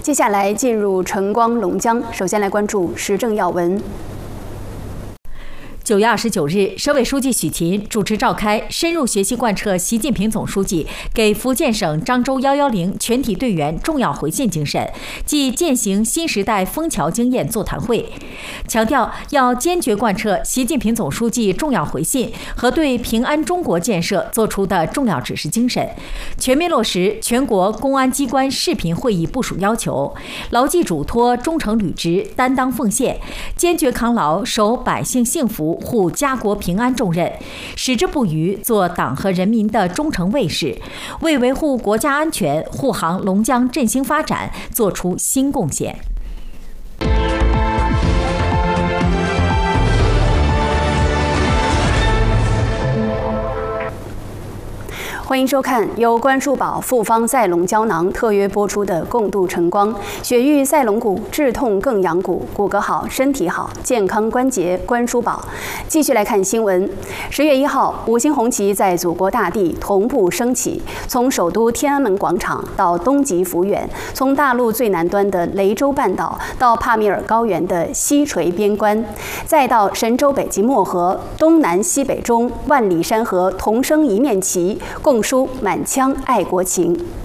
接下来进入晨光龙江，首先来关注时政要闻。 9月29日，省委书记许勤主持召开深入学习贯彻习近平总书记给福建省漳州110全体队员重要回信精神暨践行新时代枫桥经验座谈会，强调要坚决贯彻习近平总书记重要回信和对平安中国建设作出的重要指示精神，全面落实全国公安机关视频会议部署要求，牢记嘱托，忠诚履职，担当奉献，坚决扛牢守百姓幸福、护家国平安重任，矢志不渝做党和人民的忠诚卫士，为维护国家安全、护航龙江振兴发展作出新贡献。 欢迎收看由关注宝复方赛龙胶囊特约播出的《共度晨光》。血愈赛龙骨，治痛更养骨，骨骼好，身体好，健康关节关书宝。继续来看新闻。10月1号，五星红旗在祖国大地同步升起，从首都天安门广场到东极抚远，从大陆最南端的雷州半岛到帕米尔高原的西垂边关，再到神州北极漠河，东南西北中万里山河同升一面旗，共抒满腔爱国情。